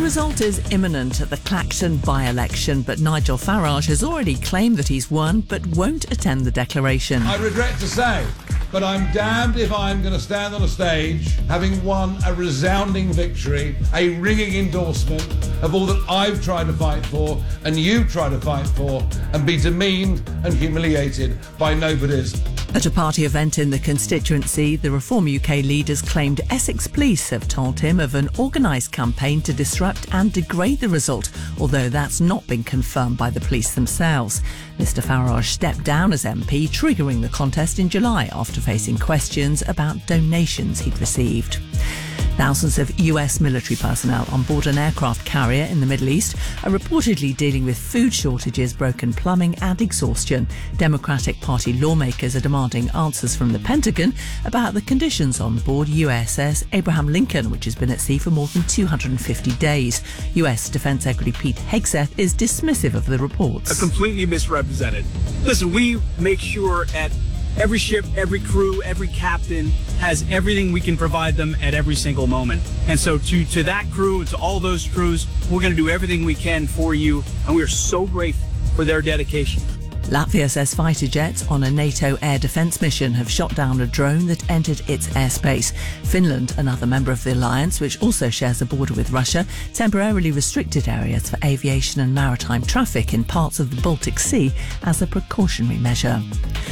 The result is imminent at the Clacton by-election, but Nigel Farage has already claimed that he's won, but won't attend the declaration. I regret to say, but I'm damned if I'm going to stand on a stage having won a resounding victory, a ringing endorsement of all that I've tried to fight for and you've tried to fight for, and be demeaned and humiliated by nobodies. At a party event in the constituency, the Reform UK leaders claimed Essex Police have told him of an organised campaign to disrupt and degrade the result, although that's not been confirmed by the police themselves. Mr Farage stepped down as MP, triggering the contest in July after facing questions about donations he'd received. Thousands of US military personnel on board an aircraft carrier in the Middle East are reportedly dealing with food shortages, broken plumbing and exhaustion. Democratic Party lawmakers are demanding answers from the Pentagon about the conditions on board USS Abraham Lincoln, which has been at sea for more than 250 days. US Defence Secretary Pete Hegseth is dismissive of the reports. Completely misrepresented. Listen, we make sure at every ship, every crew, every captain has everything we can provide them at every single moment. And so to that crew, to all those crews, we're going to do everything we can for you. And we are so grateful for their dedication. Latvia says fighter jets on a NATO air defence mission have shot down a drone that entered its airspace. Finland, another member of the alliance, which also shares a border with Russia, temporarily restricted areas for aviation and maritime traffic in parts of the Baltic Sea as a precautionary measure.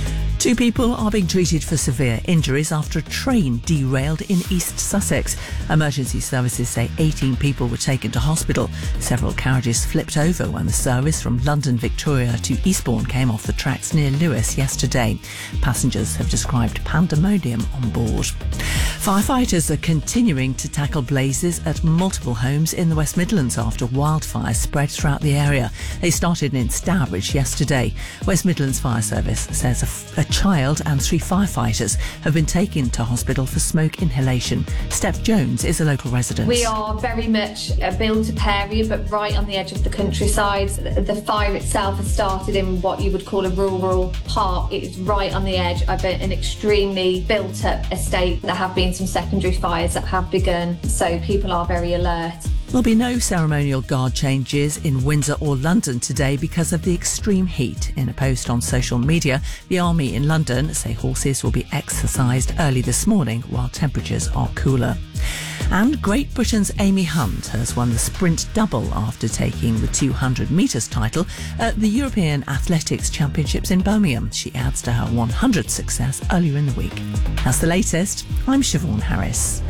2 people are being treated for severe injuries after a train derailed in East Sussex. Emergency services say 18 people were taken to hospital. Several carriages flipped over when the service from London Victoria to Eastbourne came off the tracks near Lewes yesterday. Passengers have described pandemonium on board. Firefighters are continuing to tackle blazes at multiple homes in the West Midlands after wildfires spread throughout the area. They started in Stourbridge yesterday. West Midlands Fire Service says a child and 3 firefighters have been taken to hospital for smoke inhalation. Steph Jones is a local resident. We are very much a built-up area, but right on the edge of the countryside. The fire itself has started in what you would call a rural part. It is right on the edge of an extremely built-up estate. There have been some secondary fires that have begun, so people are very alert. There'll be no ceremonial guard changes in Windsor or London today because of the extreme heat. In a post on social media, the Army in London say horses will be exercised early this morning while temperatures are cooler. And Great Britain's Amy Hunt has won the sprint double after taking the 200 metres title at the European Athletics Championships in Birmingham. She adds to her 100 success earlier in the week. That's the latest. I'm Siobhan Harris.